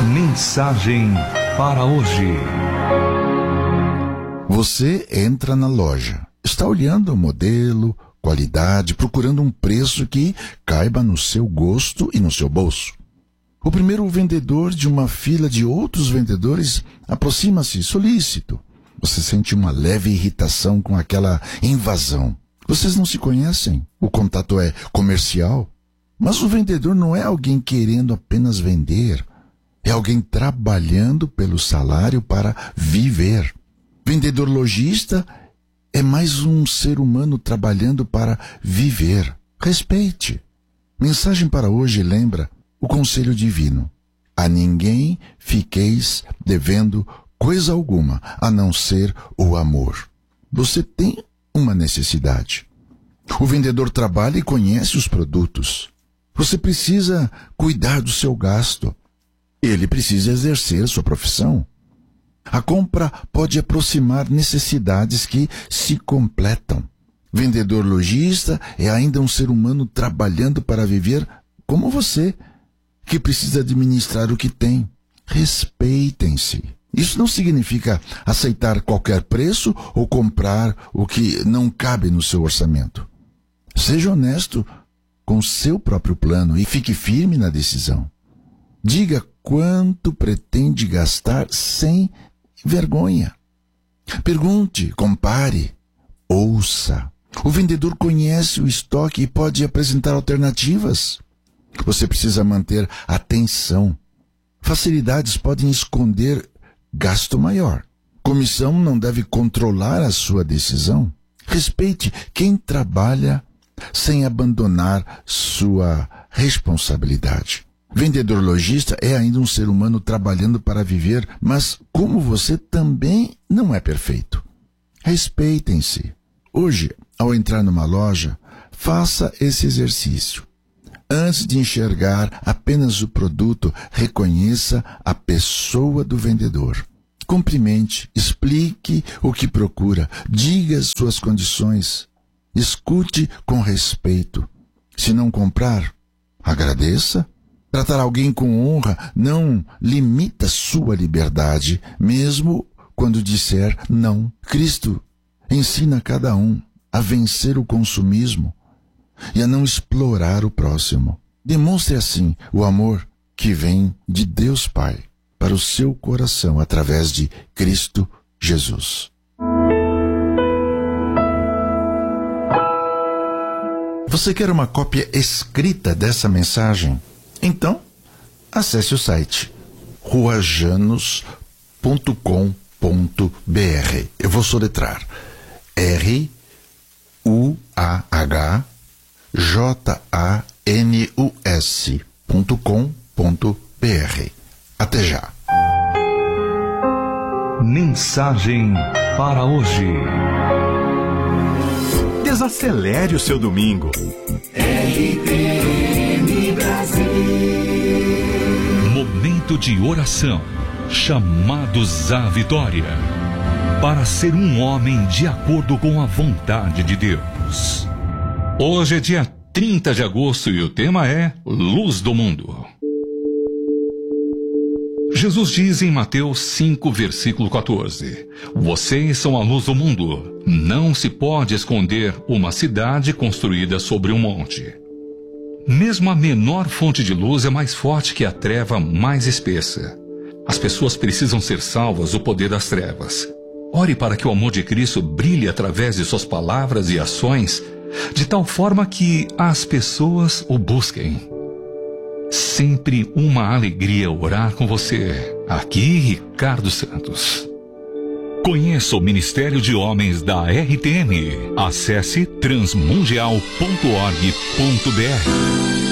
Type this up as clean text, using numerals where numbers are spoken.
Mensagem para hoje. Você entra na loja, está olhando o modelo, qualidade, procurando um preço que caiba no seu gosto e no seu bolso. O primeiro vendedor de uma fila de outros vendedores aproxima-se solícito. Você sente uma leve irritação com aquela invasão. Vocês não se conhecem, o contato é comercial. Mas o vendedor não é alguém querendo apenas vender. É alguém trabalhando pelo salário para viver. Vendedor lojista é mais um ser humano trabalhando para viver. Respeite. Mensagem para hoje lembra o conselho divino. A ninguém fiqueis devendo coisa alguma, a não ser o amor. Você tem uma necessidade. O vendedor trabalha e conhece os produtos. Você precisa cuidar do seu gasto. Ele precisa exercer sua profissão. A compra pode aproximar necessidades que se completam. Vendedor lojista é ainda um ser humano trabalhando para viver como você, que precisa administrar o que tem. Respeitem-se. Isso não significa aceitar qualquer preço ou comprar o que não cabe no seu orçamento. Seja honesto com seu próprio plano e fique firme na decisão. Diga quanto pretende gastar sem vergonha. Pergunte, compare, ouça. O vendedor conhece o estoque e pode apresentar alternativas. Você precisa manter atenção. Facilidades podem esconder gasto maior. Comissão não deve controlar a sua decisão. Respeite quem trabalha sem abandonar sua responsabilidade. Vendedor lojista é ainda um ser humano trabalhando para viver, mas como você também não é perfeito. Respeitem-se. Hoje, ao entrar numa loja, faça esse exercício. Antes de enxergar apenas o produto, reconheça a pessoa do vendedor. Cumprimente, explique o que procura, diga as suas condições. Escute com respeito. Se não comprar, agradeça. Tratar alguém com honra não limita sua liberdade, mesmo quando disser não. Cristo ensina cada um a vencer o consumismo e a não explorar o próximo. Demonstre assim o amor que vem de Deus Pai para o seu coração através de Cristo Jesus. Você quer uma cópia escrita dessa mensagem? Então, acesse o site ruajanos.com.br. Eu vou soletrar ruajanus.com.br. Até já. Mensagem para hoje. Desacelere o seu domingo. RTM Brasil. Momento de oração. Chamados à vitória. Para ser um homem de acordo com a vontade de Deus. Hoje é dia 30 de agosto e o tema é Luz do Mundo. Jesus diz em Mateus 5, versículo 14: Vocês são a luz do mundo. Não se pode esconder uma cidade construída sobre um monte. Mesmo a menor fonte de luz é mais forte que a treva mais espessa. As pessoas precisam ser salvas do poder das trevas. Ore para que o amor de Cristo brilhe através de suas palavras e ações, de tal forma que as pessoas o busquem. Sempre uma alegria orar com você. Aqui, Ricardo Santos. Conheça o Ministério de Homens da RTM. Acesse transmundial.org.br.